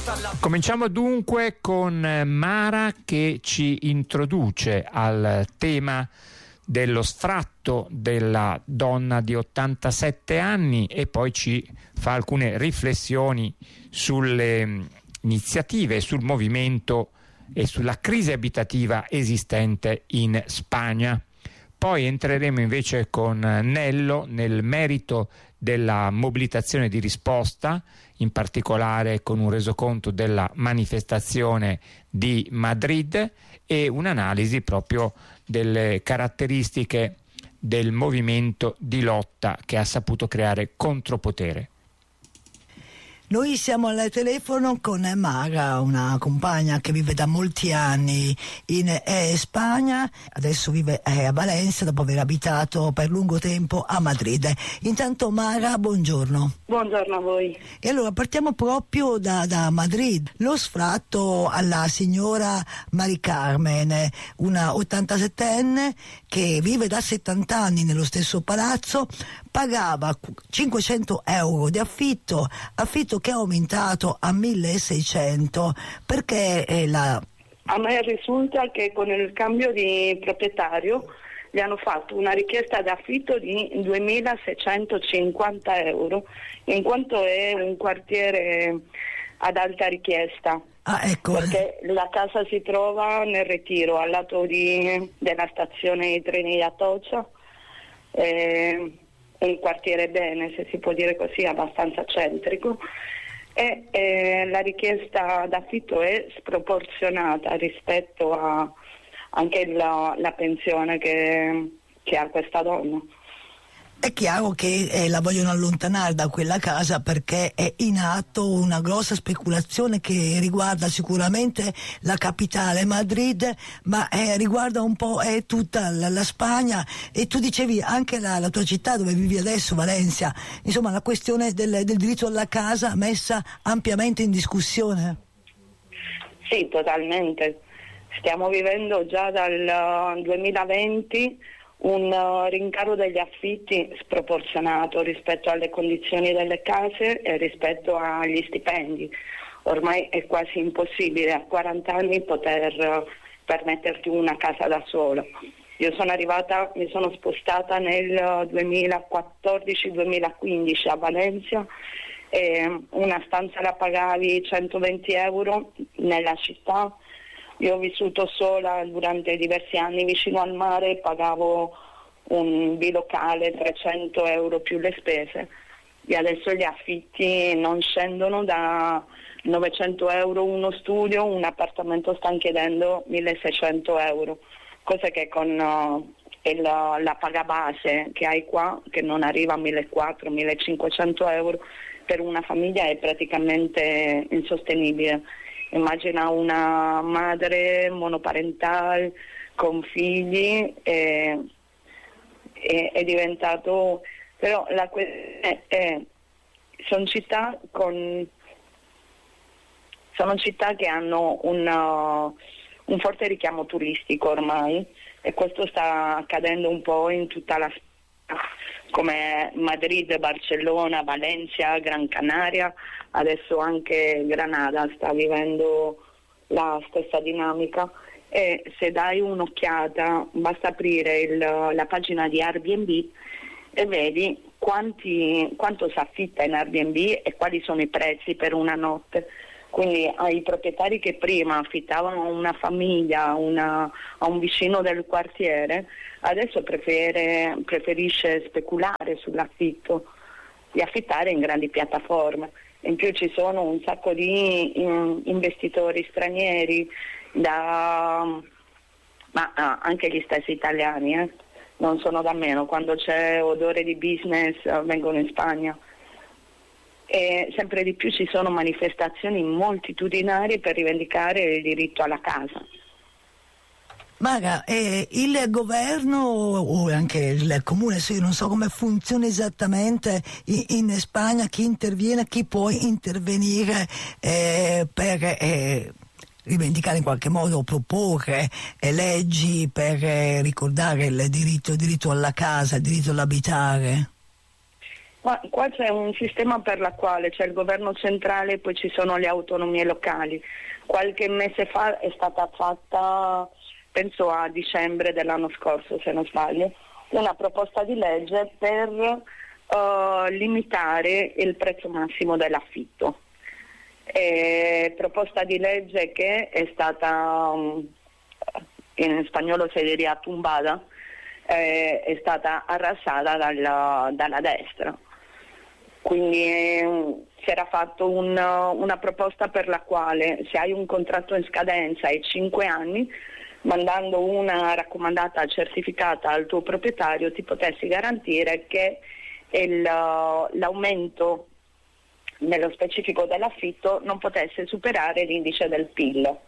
Cominciamo dunque con Mara che ci introduce al tema dello sfratto della donna di 87 anni e poi ci fa alcune riflessioni sulle iniziative, sul movimento e sulla crisi abitativa esistente in Spagna. Poi entreremo invece con Nello nel merito della mobilitazione di risposta, in particolare con un resoconto della manifestazione di Madrid e un'analisi proprio delle caratteristiche del movimento di lotta che ha saputo creare contropotere. Noi siamo al telefono con Mara, una compagna che vive da molti anni in Spagna, adesso vive a Valencia dopo aver abitato per lungo tempo a Madrid. Intanto Mara, buongiorno. Buongiorno a voi. E allora partiamo proprio da Madrid. Lo sfratto alla signora Mari Carmen, una 87enne che vive da 70 anni nello stesso palazzo, pagava 500 euro di affitto che è aumentato a 1.600 perché A me risulta che con il cambio di proprietario gli hanno fatto una richiesta d'affitto di 2.650 euro, in quanto è un quartiere ad alta richiesta. Ecco. Perché la casa si trova nel Retiro, al lato della stazione di treni di Atocha. Un quartiere bene, se si può dire così, abbastanza centrico, e la richiesta d'affitto è sproporzionata rispetto a anche la pensione che ha questa donna. È chiaro che la vogliono allontanare da quella casa perché è in atto una grossa speculazione che riguarda sicuramente la capitale Madrid, ma riguarda un po' tutta la Spagna, e tu dicevi anche la tua città dove vivi adesso, Valencia. Insomma, la questione del diritto alla casa messa ampiamente in discussione. Sì, totalmente. Stiamo vivendo già dal 2020 un rincaro degli affitti sproporzionato rispetto alle condizioni delle case e rispetto agli stipendi. Ormai è quasi impossibile a 40 anni poter permetterti una casa da sola. Io mi sono spostata nel 2014-2015 a Valencia e una stanza la pagavi 120 euro nella città. Io ho vissuto sola durante diversi anni vicino al mare, pagavo un bilocale 300 euro più le spese, e adesso gli affitti non scendono da 900 euro uno studio, un appartamento sta chiedendo 1.600 euro, cosa che con la paga base che hai qua, che non arriva a 1.400-1.500 euro, per una famiglia è praticamente insostenibile. Immagina una madre monoparentale con figli, è diventato, però la questione è, sono città che hanno un forte richiamo turistico ormai, e questo sta accadendo un po' in tutta la come Madrid, Barcellona, Valencia, Gran Canaria, adesso anche Granada sta vivendo la stessa dinamica. E se dai un'occhiata, basta aprire la pagina di Airbnb e vedi quanto si affitta in Airbnb e quali sono i prezzi per una notte. Quindi ai proprietari che prima affittavano a una famiglia, a un vicino del quartiere, adesso preferisce speculare sull'affitto, di affittare in grandi piattaforme. In più ci sono un sacco di investitori stranieri, ma anche gli stessi italiani, non sono da meno, quando c'è odore di business vengono in Spagna. E sempre di più ci sono manifestazioni moltitudinarie per rivendicare il diritto alla casa. Mara, il governo o anche il comune, io non so come funziona esattamente in Spagna, chi interviene, chi può intervenire per rivendicare in qualche modo, proporre leggi per ricordare il diritto alla casa, il diritto all'abitare? Ma qua c'è un sistema per la quale c'è il governo centrale e poi ci sono le autonomie locali. Qualche mese fa è stata fatta, penso a dicembre dell'anno scorso se non sbaglio, una proposta di legge per limitare il prezzo massimo dell'affitto. Proposta di legge che è stata, in spagnolo si diría tumbada, è stata arrasata dalla destra. Quindi si era fatto una proposta per la quale se hai un contratto in scadenza ai 5 anni, mandando una raccomandata certificata al tuo proprietario, ti potessi garantire che l'aumento nello specifico dell'affitto non potesse superare l'indice del PIL.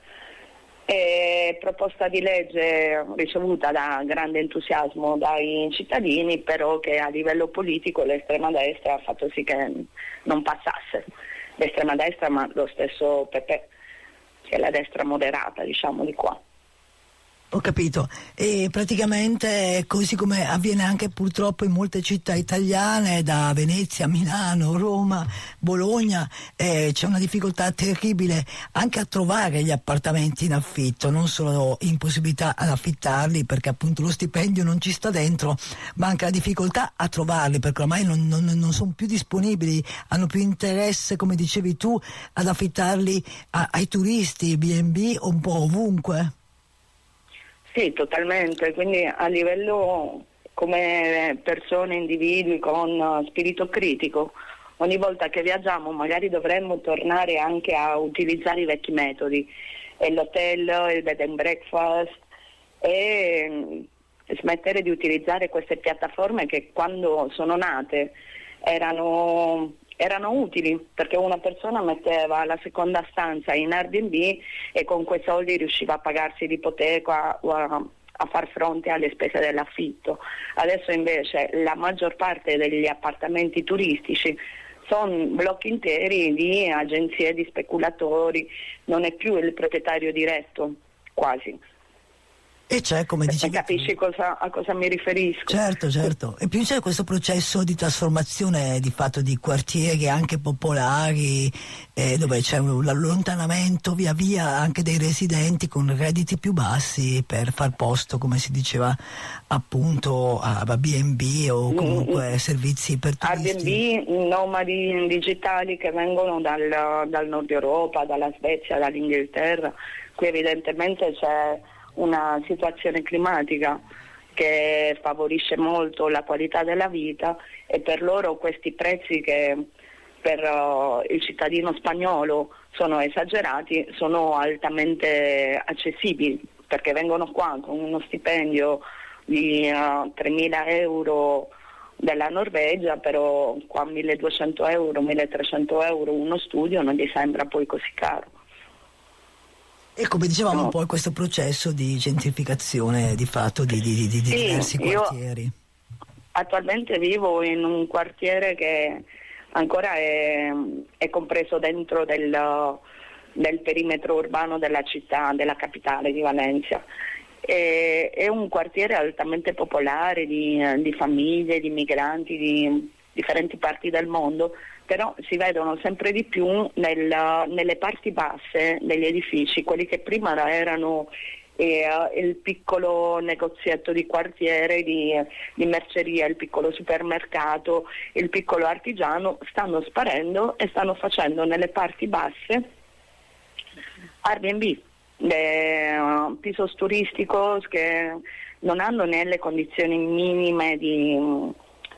Proposta di legge ricevuta da grande entusiasmo dai cittadini, però che a livello politico l'estrema destra ha fatto sì che non passasse. L'estrema destra, ma lo stesso PP, che è la destra moderata, diciamo, di qua. Ho capito, e praticamente così come avviene anche purtroppo in molte città italiane, da Venezia, Milano, Roma, Bologna, c'è una difficoltà terribile anche a trovare gli appartamenti in affitto, non solo impossibilità ad affittarli perché appunto lo stipendio non ci sta dentro, ma anche la difficoltà a trovarli perché ormai non sono più disponibili, hanno più interesse, come dicevi tu, ad affittarli ai turisti, B&B un po' ovunque. Sì, totalmente, quindi a livello come persone, individui con spirito critico, ogni volta che viaggiamo magari dovremmo tornare anche a utilizzare i vecchi metodi, l'hotel, il bed and breakfast, e smettere di utilizzare queste piattaforme che quando sono nate erano utili, perché una persona metteva la seconda stanza in Airbnb e con quei soldi riusciva a pagarsi l'ipoteca o a far fronte alle spese dell'affitto. Adesso invece la maggior parte degli appartamenti turistici sono blocchi interi di agenzie di speculatori, non è più il proprietario diretto, quasi. E c'è, come dicevi, capisci a cosa mi riferisco? Certo. E più c'è questo processo di trasformazione di fatto di quartieri anche popolari, dove c'è un allontanamento via via anche dei residenti con redditi più bassi per far posto, come si diceva appunto, a B&B o comunque servizi per turisti. Airbnb, nomadi digitali che vengono dal nord Europa, dalla Svezia, dall'Inghilterra. Qui evidentemente c'è una situazione climatica che favorisce molto la qualità della vita e per loro questi prezzi che per il cittadino spagnolo sono esagerati sono altamente accessibili, perché vengono qua con uno stipendio di 3.000 euro della Norvegia, però qua 1.200 euro, 1.300 euro uno studio non gli sembra poi così caro. E come dicevamo un po' questo processo di gentrificazione di fatto di diversi quartieri. Io attualmente vivo in un quartiere che ancora è compreso dentro del perimetro urbano della città, della capitale di Valencia. È un quartiere altamente popolare di famiglie, di migranti di differenti parti del mondo, però si vedono sempre di più nelle parti basse degli edifici, quelli che prima erano il piccolo negozietto di quartiere, di merceria, il piccolo supermercato, il piccolo artigiano, stanno sparendo e stanno facendo nelle parti basse Airbnb, pisos turísticos che non hanno né le condizioni minime di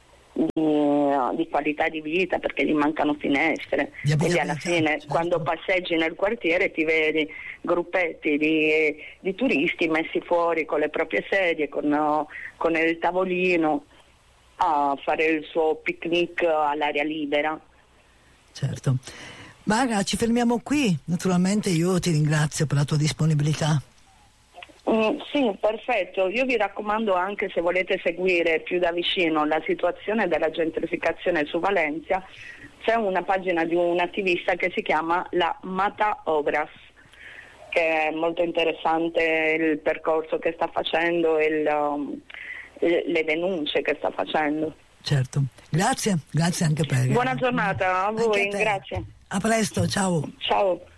qualità di vita perché gli mancano finestre, quindi alla fine certo. Quando passeggi nel quartiere ti vedi gruppetti di turisti messi fuori con le proprie sedie, con il tavolino a fare il suo picnic all'aria libera. Certo. Mara, ci fermiamo qui, naturalmente io ti ringrazio per la tua disponibilità. Sì, perfetto. Io vi raccomando anche, se volete seguire più da vicino la situazione della gentrificazione su Valencia, c'è una pagina di un attivista che si chiama la Mata Obras, che è molto interessante il percorso che sta facendo e le denunce che sta facendo. Certo, grazie anche per... Buona giornata a voi, grazie. A presto, ciao. Ciao.